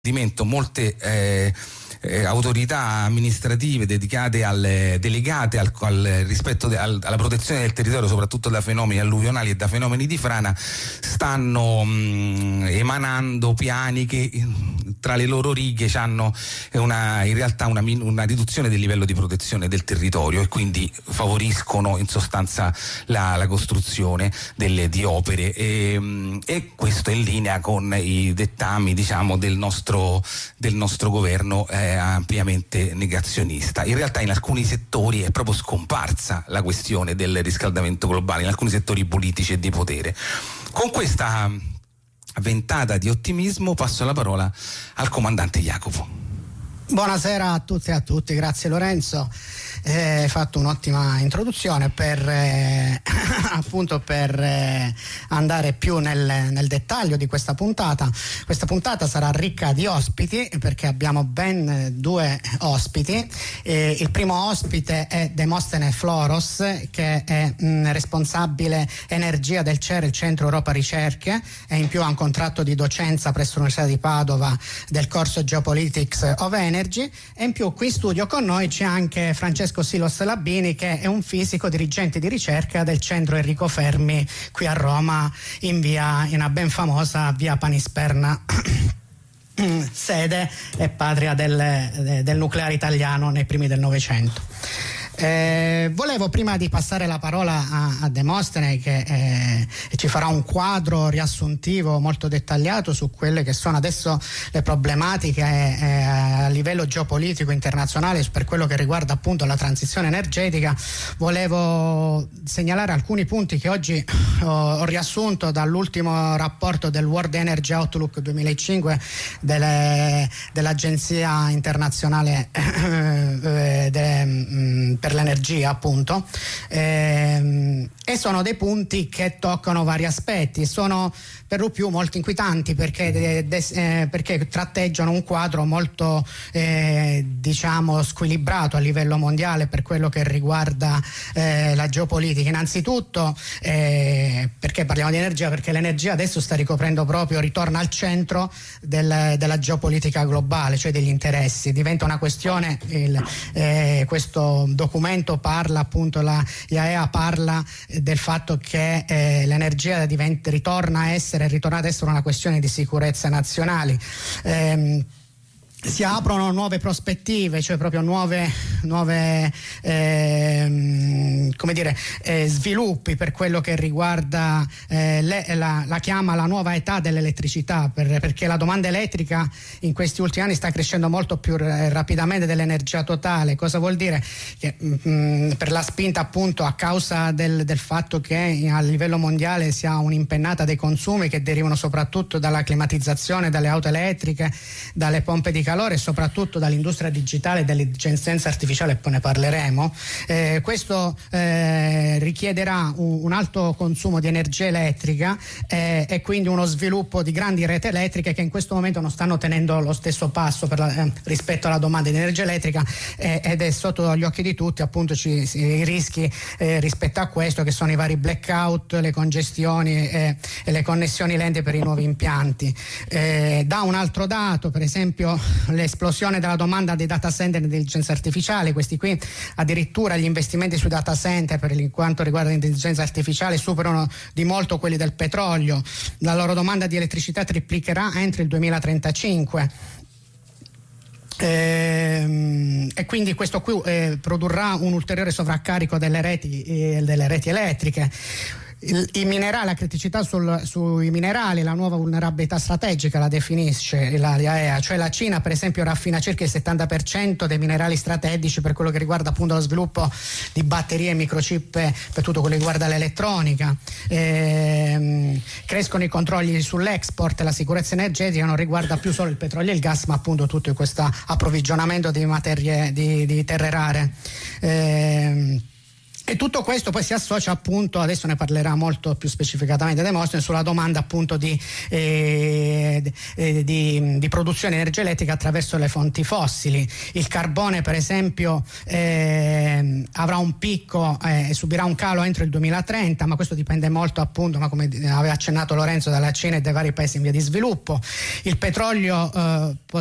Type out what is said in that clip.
molte autorità amministrative delegate al rispetto alla protezione del territorio, soprattutto da fenomeni alluvionali e da fenomeni di frana, stanno emanando piani che tra le loro righe hanno in realtà una riduzione del livello di protezione del territorio, e quindi favoriscono in sostanza la costruzione di opere, e questo è in linea con i dettami, diciamo, del nostro governo ampiamente negazionista. In realtà in alcuni settori è proprio scomparsa la questione del riscaldamento globale, in alcuni settori politici e di potere. Con questa ventata di ottimismo passo la parola al comandante Jacopo. Buonasera a tutti e a tutti, grazie Lorenzo. Hai fatto un'ottima introduzione per andare più nel dettaglio di questa puntata. Questa puntata sarà ricca di ospiti, perché abbiamo ben 2 ospiti. Il primo ospite è Demostene Floros, che è responsabile energia del CER, il Centro Europa Ricerche, e in più ha un contratto di docenza presso l'Università di Padova del corso Geopolitics of Energy. E in più qui in studio con noi c'è anche Francesco Silos Labini, che è un fisico dirigente di ricerca del centro Enrico Fermi qui a Roma, in una ben famosa via Panisperna, sede e patria del nucleare italiano nei primi del Novecento. Volevo, prima di passare la parola a Demostene, che ci farà un quadro riassuntivo molto dettagliato su quelle che sono adesso le problematiche a livello geopolitico internazionale per quello che riguarda appunto la transizione energetica, volevo segnalare alcuni punti che oggi ho riassunto dall'ultimo rapporto del World Energy Outlook 2005 dell'Agenzia internazionale per l'energia, appunto, e sono dei punti che toccano vari aspetti, sono per lo più molto inquietanti perché tratteggiano un quadro molto diciamo squilibrato a livello mondiale per quello che riguarda la geopolitica. Innanzitutto perché parliamo di energia? Perché l'energia adesso ritorna al centro della geopolitica globale, cioè degli interessi, diventa una questione. Questo documento parla, appunto, l'IAEA parla del fatto che l'energia ritorna ad essere una questione di sicurezza nazionali. Si aprono nuove prospettive, cioè proprio nuove sviluppi per quello che riguarda la chiama la nuova età dell'elettricità, perché la domanda elettrica in questi ultimi anni sta crescendo molto più rapidamente dell'energia totale. Cosa vuol dire? Che per la spinta, appunto, a causa del fatto che a livello mondiale si ha un'impennata dei consumi che derivano soprattutto dalla climatizzazione, dalle auto elettriche, dalle pompe di calore e soprattutto dall'industria digitale e dell'intelligenza artificiale, poi ne parleremo. Questo richiederà un alto consumo di energia elettrica e quindi uno sviluppo di grandi reti elettriche che in questo momento non stanno tenendo lo stesso passo rispetto alla domanda di energia elettrica, ed è sotto gli occhi di tutti, appunto, i rischi rispetto a questo, che sono i vari blackout, le congestioni e le connessioni lente per i nuovi impianti. Da un altro dato, per esempio, l'esplosione della domanda dei data center e dell'intelligenza artificiale. Questi qui, addirittura, gli investimenti sui data center per quanto riguarda l'intelligenza artificiale superano di molto quelli del petrolio. La loro domanda di elettricità triplicherà entro il 2035. E quindi questo qui produrrà un ulteriore sovraccarico delle reti elettriche. I minerali, la criticità sui minerali, la nuova vulnerabilità strategica la definisce l'IAEA, cioè la Cina, per esempio, raffina circa il 70% dei minerali strategici per quello che riguarda, appunto, lo sviluppo di batterie e microchip per tutto quello che riguarda l'elettronica. Crescono i controlli sull'export, la sicurezza energetica non riguarda più solo il petrolio e il gas, ma appunto tutto questo approvvigionamento di materie di terre rare. E tutto questo poi si associa appunto, adesso ne parlerà molto più specificatamente Demostene, sulla domanda appunto di produzione energia elettrica attraverso le fonti fossili. Il carbone per esempio avrà un picco e subirà un calo entro il 2030, ma questo dipende molto appunto, ma come aveva accennato Lorenzo, dalla Cina e dai vari paesi in via di sviluppo. Il petrolio